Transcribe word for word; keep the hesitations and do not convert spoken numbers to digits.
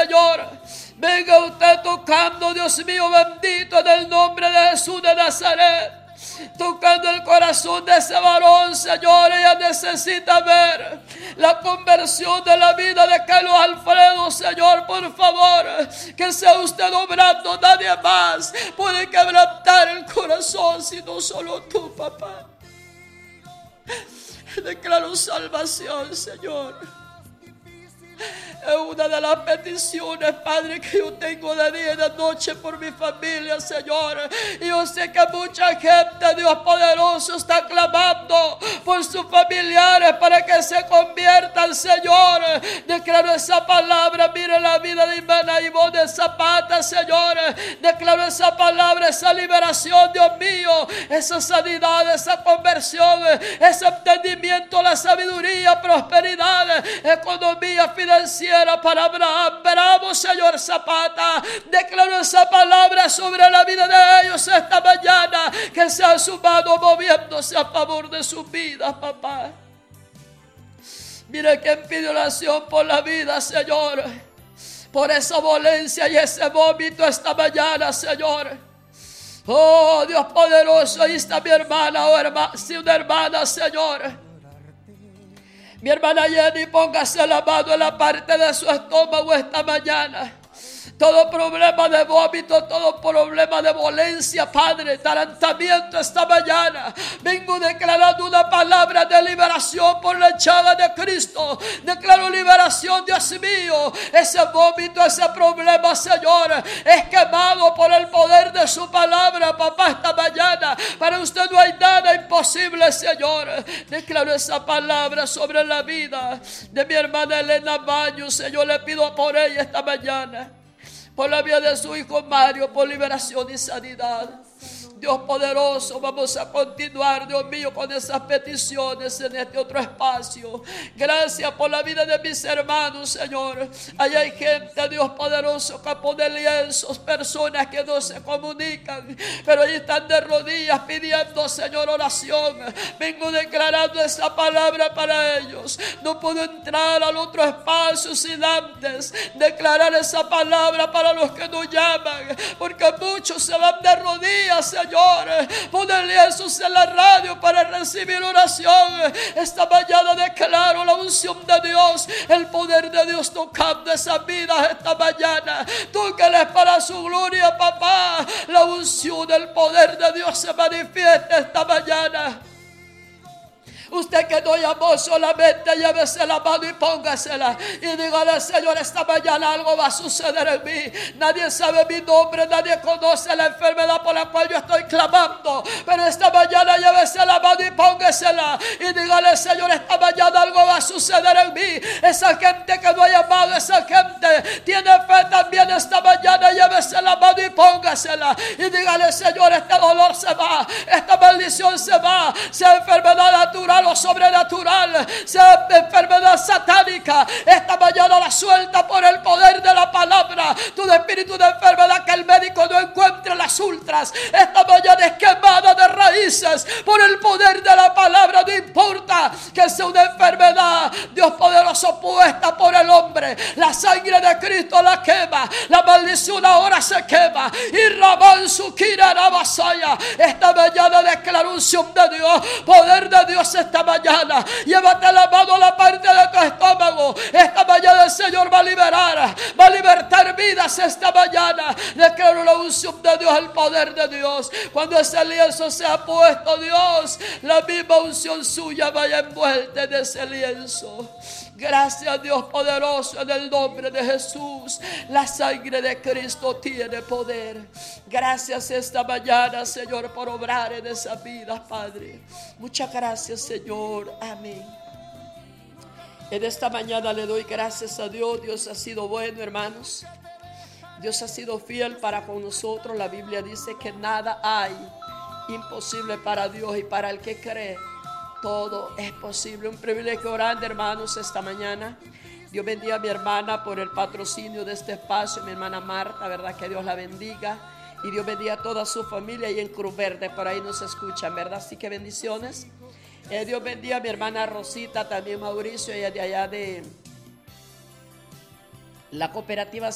Señor. Venga usted tocando, Dios mío bendito, en el nombre de Jesús de Nazaret. Tocando el corazón de ese varón, Señor. Ella necesita ver la conversión de la vida de Carlos Alfredo, Señor. Por favor, que sea usted obrando. Nadie más puede quebrantar el corazón, sino solo tú, papá. Declaro salvación, Señor. Es una de las peticiones, Padre, que yo tengo de día y de noche por mi familia, Señor. Y yo sé que mucha gente, Dios poderoso, está clamando por sus familiares para que se conviertan, Señor. Declaro esa palabra. Mire la vida de Imana Ivonne Zapata, Señor. Declaro esa palabra, esa liberación, Dios mío, esa sanidad, esa conversión, ese entendimiento, la sabiduría, prosperidad, economía financiera para Abraham. Veramos, Señor Zapata. Declaro esa palabra sobre la vida de ellos esta mañana, que sea su mano moviéndose a favor de sus vidas, papá. Mire quien pide oración por la vida, Señor, por esa dolencia y ese vómito esta mañana, Señor. Oh, Dios poderoso, ahí está mi hermana, oh, herma, sí, una hermana, Señor. Mi hermana Jenny, póngase la mano en la parte de su estómago esta mañana. Todo problema de vómito, todo problema de dolencia, Padre, atarantamiento esta mañana. Vengo declarando una palabra de liberación por la llaga de Cristo. Declaro liberación, Dios mío. Ese vómito, ese problema, Señor, es quemado por el poder de su palabra, papá, esta mañana. Para usted no hay nada imposible, Señor. Declaro esa palabra sobre la vida de mi hermana Elena Baños, Señor. Le pido por ella esta mañana, por la vida de su hijo Mario, por liberación y sanidad. Dios poderoso, vamos a continuar, Dios mío, con esas peticiones en este otro espacio. Gracias por la vida de mis hermanos, Señor. Allá hay gente, Dios poderoso, que pone lienzos, personas que no se comunican, pero ahí están de rodillas pidiendo, Señor, oración. Vengo declarando esa palabra para ellos. No puedo entrar al otro espacio sin antes declarar esa palabra para los que nos llaman, porque muchos se van de rodillas, Señor. Ponen lienzos en la radio para recibir oración. Esta mañana declaro la unción de Dios, el poder de Dios tocando esas vidas esta mañana. Tóqueles para su gloria, papá. La unción, el poder de Dios se manifiesta esta mañana. Usted que no llamó, solamente llévese la mano y póngasela y dígale: Señor, esta mañana algo va a suceder en mí. Nadie sabe mi nombre, nadie conoce la enfermedad por la cual yo estoy clamando, pero esta mañana llévese la mano y póngasela y dígale: Señor, esta mañana algo va a suceder en mí. Esa gente que no ha llamado, esa gente tiene fe también esta mañana. Llévese la mano y póngasela y dígale: Señor, este dolor se va, esta maldición se va, sea enfermedad natural o sobrenatural, sea enfermedad satánica, esta mañana la suelta por el poder de la palabra. Tu espíritu de enfermedad que el médico no encuentre las ultras, esta mañana es quemada de raíces por el poder de la palabra. No importa que sea una enfermedad, Dios poderoso, puesta por el hombre, la sangre de Cristo la quema. La maldición ahora se quema. Y Rabán su Kira Rabasaya, esta mañana declaro unción de Dios, poder de Dios esta mañana. Llévate la mano a la parte de tu estómago. Esta mañana el Señor va a liberar, va a libertar vidas esta mañana. Declaro la unción de Dios, el poder de Dios. Cuando ese lienzo sea puesto, Dios, la misma unción suya vaya envuelta en ese lienzo. Gracias, Dios poderoso, en el nombre de Jesús. La sangre de Cristo tiene poder. Gracias esta mañana, Señor, por obrar en esas vidas, Padre. Muchas gracias, Señor. Amén. En esta mañana le doy gracias a Dios. Dios ha sido bueno, hermanos. Dios ha sido fiel para con nosotros. La Biblia dice que nada hay imposible para Dios, y para el que cree todo es posible. Un privilegio grande, hermanos, esta mañana. Dios bendiga a mi hermana por el patrocinio de este espacio, mi hermana Marta, verdad que Dios la bendiga. Y Dios bendiga a toda su familia y en Cruz Verde, por ahí nos escuchan, ¿verdad? Así que bendiciones. Eh, Dios bendiga a mi hermana Rosita, también Mauricio, ella de allá de la cooperativa